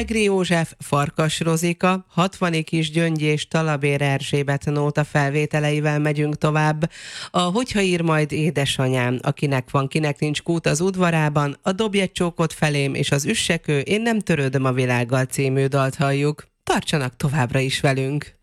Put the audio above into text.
Egri József, Farkas Rozika, 60 kis Gyöngy és Talabér Erzsébet nóta felvételeivel megyünk tovább. A Hogyha ír majd édesanyám, akinek van, kinek nincs kút az udvarában, a Dobj egy csókot felém és az Üssekő, Én nem törődöm a világgal című dalt halljuk. Tartsanak továbbra is velünk!